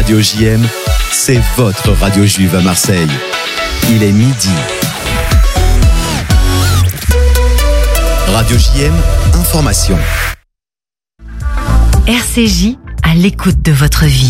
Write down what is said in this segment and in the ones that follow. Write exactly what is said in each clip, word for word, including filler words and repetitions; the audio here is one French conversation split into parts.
Radio J M, c'est votre radio juive à Marseille. Il est midi. Radio J M, information. R C J, à l'écoute de votre vie.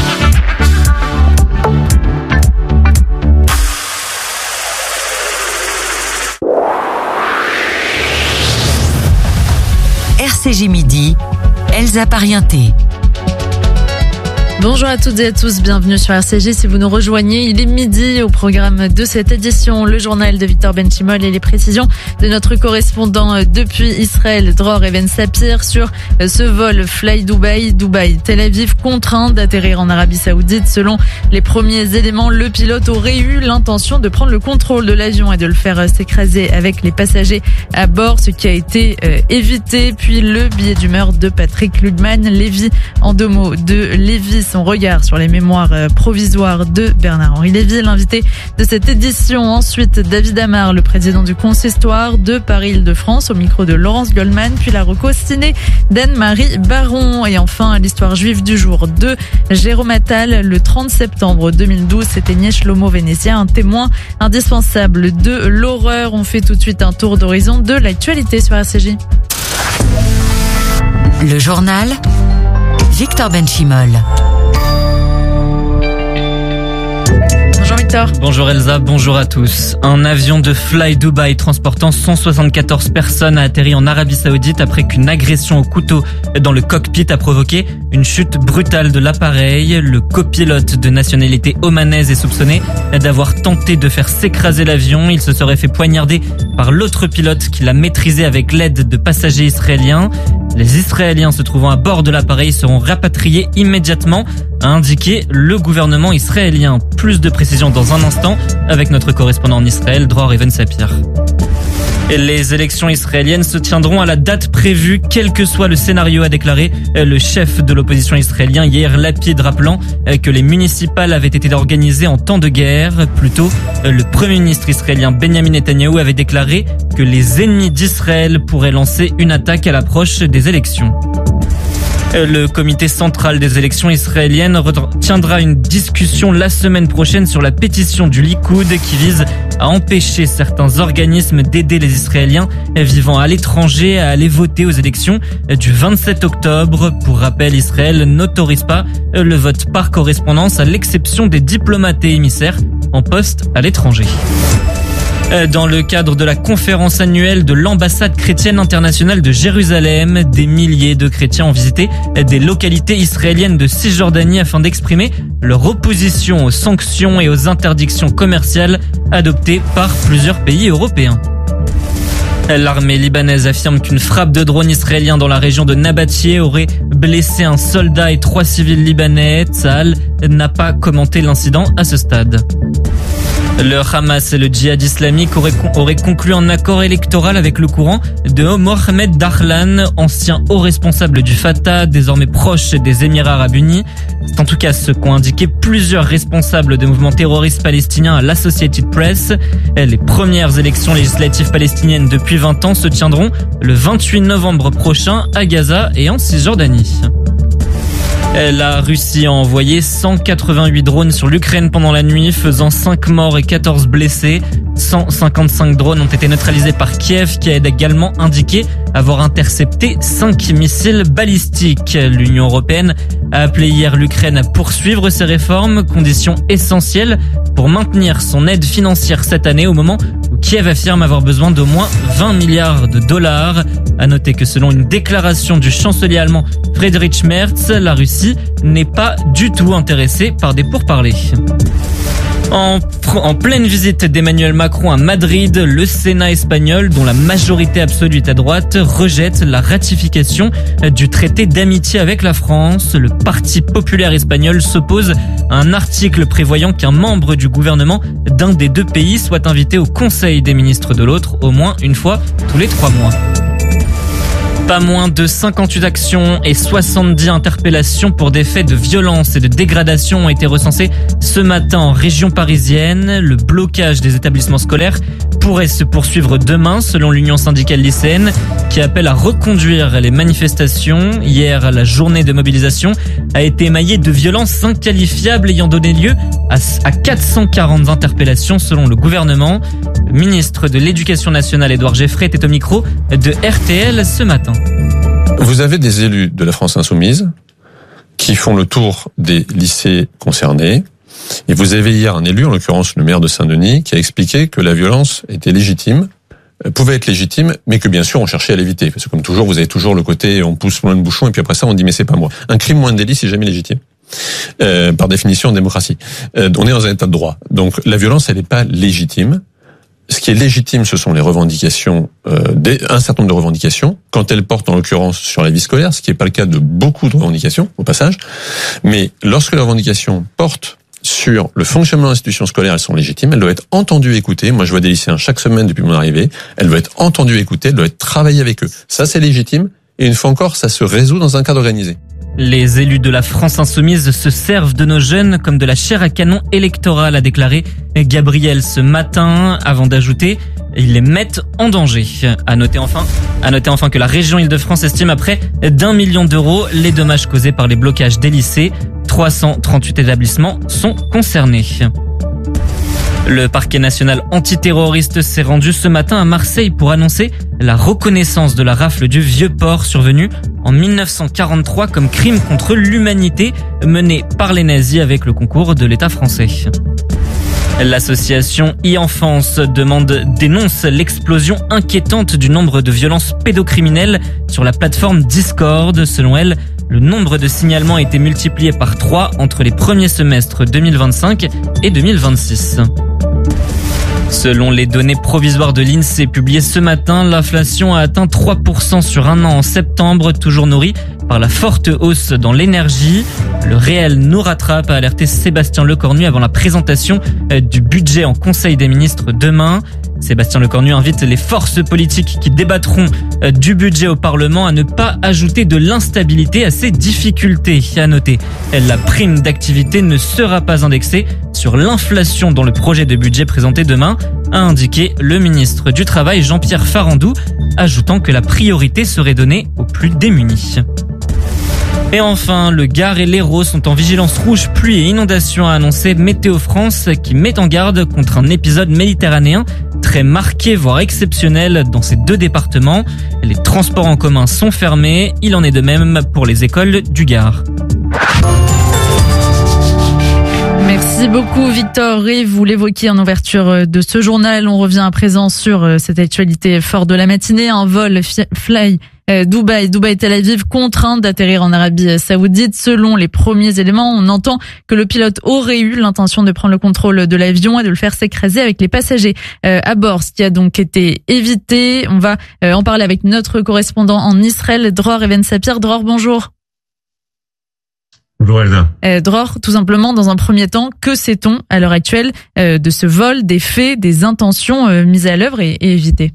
R C J Midi, Elsa Parienté. Bonjour à toutes et à tous, bienvenue sur R C J. Si vous nous rejoignez, il est midi. Au programme de cette édition, le journal de Victor Benchimol et les précisions de notre correspondant depuis Israël, Dror Even Sapir, sur ce vol Fly Dubai, Dubai, Tel Aviv, contraint d'atterrir en Arabie Saoudite. Selon les premiers éléments, le pilote aurait eu l'intention de prendre le contrôle de l'avion et de le faire s'écraser avec les passagers à bord, ce qui a été euh, évité. Puis le billet d'humeur de Patrick Lugman, Lévy, en deux mots, de Lévy, son regard sur les mémoires provisoires de Bernard-Henri Lévy, l'invité de cette édition. Ensuite, David Amar, le président du consistoire de Paris-Île-de-France, au micro de Laurence Goldman, puis la reco ciné d'Anne-Marie Baron. Et enfin, l'histoire juive du jour de Jérôme Attal. Le trente septembre deux mille douze, s'éteignait Shlomo Vénétien, un témoin indispensable de l'horreur. On fait tout de suite un tour d'horizon de l'actualité sur R C J. Le journal, Victor Benchimol. Bonjour Victor. Bonjour Elsa, bonjour à tous. Un avion de Fly Dubai transportant cent soixante-quatorze personnes a atterri en Arabie Saoudite après qu'une agression au couteau dans le cockpit a provoqué une chute brutale de l'appareil. Le copilote de nationalité omanaise est soupçonné d'avoir tenté de faire s'écraser l'avion. Il se serait fait poignarder par l'autre pilote qui l'a maîtrisé avec l'aide de passagers israéliens. Les Israéliens se trouvant à bord de l'appareil seront rapatriés immédiatement, a indiqué le gouvernement israélien. Plus de précisions dans un instant avec notre correspondant en Israël, Dror Even Sapir. Et les élections israéliennes se tiendront à la date prévue, quel que soit le scénario, a déclaré le chef de l'opposition israélien Yair Lapid, rappelant que les municipales avaient été organisées en temps de guerre. Plus tôt, le premier ministre israélien Benjamin Netanyahou avait déclaré que les ennemis d'Israël pourraient lancer une attaque à l'approche des élections. Le comité central des élections israéliennes tiendra une discussion la semaine prochaine sur la pétition du Likoud qui vise à empêcher certains organismes d'aider les Israéliens vivant à l'étranger à aller voter aux élections du vingt-sept octobre. Pour rappel, Israël n'autorise pas le vote par correspondance à l'exception des diplomates et émissaires en poste à l'étranger. Dans le cadre de la conférence annuelle de l'ambassade chrétienne internationale de Jérusalem, des milliers de chrétiens ont visité des localités israéliennes de Cisjordanie afin d'exprimer leur opposition aux sanctions et aux interdictions commerciales adoptées par plusieurs pays européens. L'armée libanaise affirme qu'une frappe de drone israélien dans la région de Nabatieh aurait blessé un soldat et trois civils libanais. Tzahal n'a pas commenté l'incident à ce stade. Le Hamas et le djihad islamique auraient, auraient conclu un accord électoral avec le courant de Mohamed Dahlan, ancien haut responsable du Fatah, désormais proche des Émirats arabes unis. C'est en tout cas ce qu'ont indiqué plusieurs responsables des mouvements terroristes palestiniens à l'Associated Press. Les premières élections législatives palestiniennes depuis vingt ans se tiendront le vingt-huit novembre prochain à Gaza et en Cisjordanie. La Russie a envoyé cent quatre-vingt-huit drones sur l'Ukraine pendant la nuit, faisant cinq morts et quatorze blessés. cent cinquante-cinq drones ont été neutralisés par Kiev, qui a également indiqué avoir intercepté cinq missiles balistiques. L'Union européenne a appelé hier l'Ukraine à poursuivre ses réformes, condition essentielle pour maintenir son aide financière cette année, au moment où Kiev affirme avoir besoin d'au moins vingt milliards de dollars. À noter que selon une déclaration du chancelier allemand Friedrich Merz, la Russie n'est pas du tout intéressée par des pourparlers. En, en pleine visite d'Emmanuel Macron à Madrid, le Sénat espagnol, dont la majorité absolue est à droite, rejette la ratification du traité d'amitié avec la France. Le Parti populaire espagnol s'oppose à un article prévoyant qu'un membre du gouvernement d'un des deux pays soit invité au Conseil des ministres de l'autre au moins une fois tous les trois mois. Pas moins de cinquante-huit actions et soixante-dix interpellations pour des faits de violence et de dégradation ont été recensés ce matin en région parisienne. Le blocage des établissements scolaires pourrait se poursuivre demain selon l'Union syndicale lycéenne qui appelle à reconduire les manifestations. Hier, la journée de mobilisation a été émaillée de violences inqualifiables ayant donné lieu à quatre cent quarante interpellations selon le gouvernement. Le ministre de l'Éducation nationale Édouard Geoffrey était au micro de R T L ce matin. Vous avez des élus de la France insoumise qui font le tour des lycées concernés. Et vous avez hier un élu, en l'occurrence le maire de Saint-Denis, qui a expliqué que la violence était légitime, pouvait être légitime, mais que bien sûr on cherchait à l'éviter. Parce que comme toujours, vous avez toujours le côté on pousse loin le bouchon et puis après ça on dit mais c'est pas moi. Un crime moins de délit, c'est jamais légitime. Euh, par définition en démocratie. Euh, on est dans un état de droit. Donc la violence, elle n'est pas légitime. Ce qui est légitime, ce sont les revendications, euh, des, un certain nombre de revendications, quand elles portent en l'occurrence sur la vie scolaire, ce qui n'est pas le cas de beaucoup de revendications, au passage. Mais lorsque les revendications portent sur le fonctionnement de l'institution scolaire, elles sont légitimes, elles doivent être entendues et écoutées. Moi, je vois des lycéens chaque semaine depuis mon arrivée. Elles doivent être entendues et écoutées, elles doivent être travaillées avec eux. Ça, c'est légitime. Et une fois encore, ça se résout dans un cadre organisé. Les élus de la France insoumise se servent de nos jeunes comme de la chair à canon électorale, a déclaré Gabriel ce matin, avant d'ajouter ils les mettent en danger. À noter enfin, à noter enfin que la région Île-de-France estime à près d'un million d'euros les dommages causés par les blocages des lycées. trois cent trente-huit établissements sont concernés. Le parquet national antiterroriste s'est rendu ce matin à Marseille pour annoncer la reconnaissance de la rafle du Vieux-Port survenue en mille neuf cent quarante-trois comme crime contre l'humanité mené par les nazis avec le concours de l'État français. L'association e-Enfance demande, dénonce l'explosion inquiétante du nombre de violences pédocriminelles sur la plateforme Discord. Selon elle, le nombre de signalements a été multiplié par trois entre les premiers semestres deux mille vingt-cinq et deux mille vingt-six. Selon les données provisoires de l'INSEE publiées ce matin, l'inflation a atteint trois pour cent sur un an en septembre, toujours nourrie par la forte hausse dans l'énergie. Le réel nous rattrape, a alerté Sébastien Lecornu avant la présentation du budget en Conseil des ministres demain. Sébastien Lecornu invite les forces politiques qui débattront du budget au Parlement à ne pas ajouter de l'instabilité à ces difficultés. À noter, la prime d'activité ne sera pas indexée sur l'inflation dans le projet de budget présenté demain, a indiqué le ministre du Travail Jean-Pierre Farandou, ajoutant que la priorité serait donnée aux plus démunis. Et enfin, le Gard et l'Hérault sont en vigilance rouge pluie et inondation, a annoncé Météo France, qui met en garde contre un épisode méditerranéen très marqué, voire exceptionnel dans ces deux départements. Les transports en commun sont fermés, il en est de même pour les écoles du Gard. Merci beaucoup Victor Rive, vous l'évoquiez en ouverture de ce journal. On revient à présent sur cette actualité forte de la matinée. Un vol Fly Dubaï, Dubaï Tel Aviv contraint d'atterrir en Arabie Saoudite. Selon les premiers éléments, on entend que le pilote aurait eu l'intention de prendre le contrôle de l'avion et de le faire s'écraser avec les passagers à bord, ce qui a donc été évité. On va en parler avec notre correspondant en Israël, Dror Even-Sapir. Dror, bonjour. Bonjour Elsa. Euh, Dror, tout simplement, dans un premier temps, que sait-on à l'heure actuelle euh, de ce vol, des faits, des intentions euh, mises à l'œuvre et, et évitées?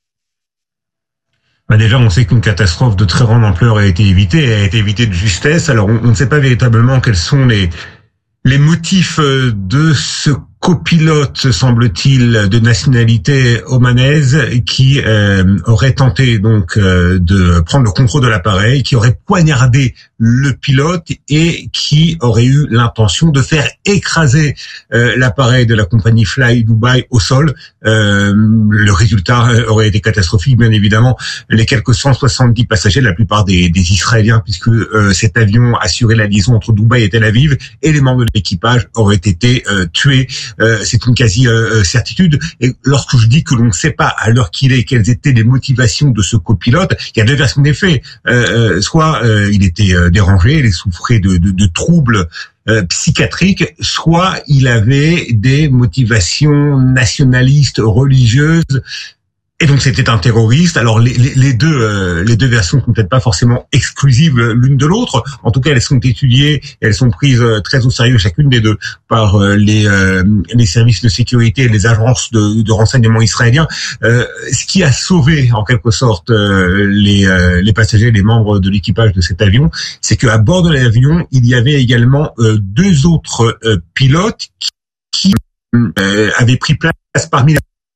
Bah déjà, on sait qu'une catastrophe de très grande ampleur a été évitée, et a été évitée de justesse. Alors, on, on ne sait pas véritablement quels sont les les motifs de ce copilote, semble-t-il, de nationalité omanaise, qui euh, aurait tenté donc euh, de prendre le contrôle de l'appareil, qui aurait poignardé le pilote et qui aurait eu l'intention de faire écraser euh, l'appareil de la compagnie Fly Dubai au sol. Euh, le résultat aurait été catastrophique, bien évidemment. Les quelques cent soixante-dix passagers, la plupart des, des Israéliens, puisque euh, cet avion assurait la liaison entre Dubaï et Tel Aviv, et les membres de l'équipage auraient été euh, tués. Euh, c'est une quasi-certitude. Et lorsque je dis que l'on ne sait pas à l'heure qu'il est quelles étaient les motivations de ce copilote, il y a deux versions des faits. Euh, soit euh, il était euh, dérangé, il souffrait de, de, de troubles euh, psychiatriques, soit il avait des motivations nationalistes, religieuses. Et donc c'était un terroriste. Alors les, les, les deux euh, les deux versions sont peut-être pas forcément exclusives l'une de l'autre. En tout cas, elles sont étudiées, et elles sont prises euh, très au sérieux chacune des deux par euh, les euh, les services de sécurité et les agences de, de renseignement israéliens. Euh, ce qui a sauvé en quelque sorte euh, les euh, les passagers, les membres de l'équipage de cet avion, c'est qu'à bord de l'avion il y avait également euh, deux autres euh, pilotes qui, qui euh, avaient pris place parmi